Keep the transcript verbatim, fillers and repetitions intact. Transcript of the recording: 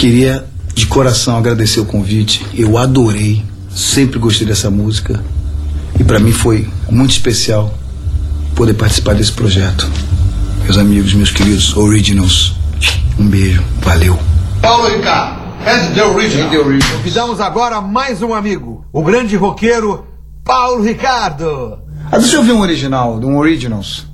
Queria de coração agradecer o convite. Eu adorei, sempre gostei dessa música e para mim foi muito especial poder participar desse projeto. Meus amigos, meus queridos Originals, um beijo, valeu. Paulo Ricardo, as the original. The original. Convidamos agora mais um amigo, o grande roqueiro Paulo Ricardo. Ah, deixa eu ver um original, de um Originals.